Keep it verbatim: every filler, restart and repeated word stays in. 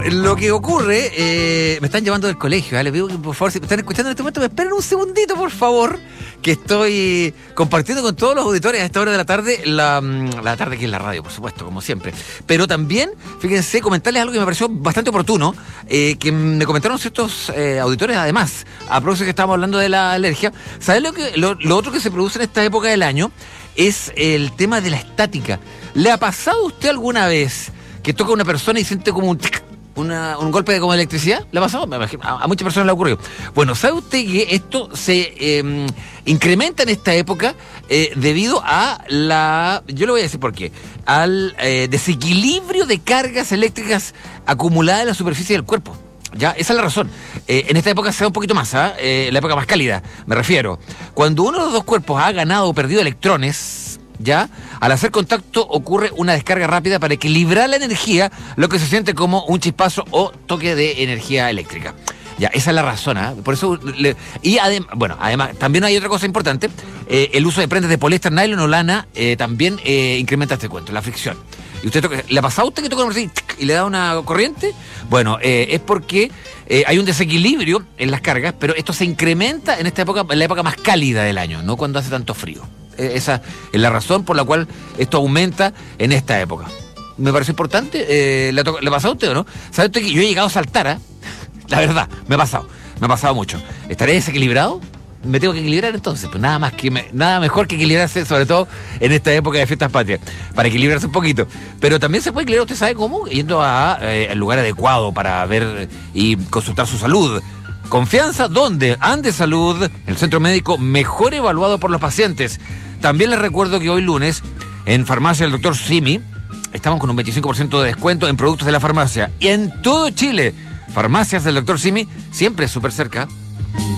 lo que ocurre, eh, me están llamando del colegio, ¿eh? Les pido que por favor, si me están escuchando en este momento, me esperen un segundito, por favor, que estoy compartiendo con todos los auditores a esta hora de la tarde, la, la tarde que es la radio, por supuesto, como siempre. Pero también, fíjense, comentarles algo que me pareció bastante oportuno, eh, que me comentaron ciertos eh, auditores, además, a propósito que estábamos hablando de la alergia. ¿Sabes lo, que, lo, lo otro que se produce en esta época del año? Es el tema de la estática. ¿Le ha pasado a usted alguna vez que toca a una persona y siente como un tic, una, un golpe de como electricidad? ¿Le ha pasado? A, a muchas personas le ha ocurrido. Bueno, ¿sabe usted que esto se eh, incrementa en esta época eh, debido a la... Yo le voy a decir por qué. Al eh, desequilibrio de cargas eléctricas acumuladas en la superficie del cuerpo. Ya, esa es la razón. Eh, en esta época se da un poquito más, ¿eh? Eh, la época más cálida, me refiero. Cuando uno de los dos cuerpos ha ganado o perdido electrones, ya, al hacer contacto ocurre una descarga rápida para equilibrar la energía, lo que se siente como un chispazo o toque de energía eléctrica. Ya, esa es la razón, ¿eh? Por eso, le, y además, bueno, además, también hay otra cosa importante, eh, el uso de prendas de poliéster, nylon o lana eh, también eh, incrementa este cuento, la fricción. ¿Y usted toca, le ha pasado a usted que toca una persona y le da una corriente? Bueno, eh, es porque eh, hay un desequilibrio en las cargas, pero esto se incrementa en esta época, en la época más cálida del año, no cuando hace tanto frío. Eh, esa es la razón por la cual esto aumenta en esta época. Me parece importante. Eh, ¿le, ¿Le ha pasado a usted o no? ¿Sabe usted que yo he llegado a saltar, ¿eh? La verdad, me ha pasado, me ha pasado mucho. ¿Estaré desequilibrado? Me tengo que equilibrar entonces, pues nada más que me, nada mejor que equilibrarse, sobre todo en esta época de fiestas patrias, para equilibrarse un poquito. Pero también se puede equilibrar, ¿usted sabe cómo? Yendo a, eh, al lugar adecuado para ver y consultar su salud. Confianza, ¿dónde? Andes Salud, el centro médico mejor evaluado por los pacientes. También les recuerdo que hoy lunes, en Farmacia del doctor Simi, estamos con un veinticinco por ciento de descuento en productos de la farmacia. Y en todo Chile, Farmacias del doctor Simi, siempre súper cerca.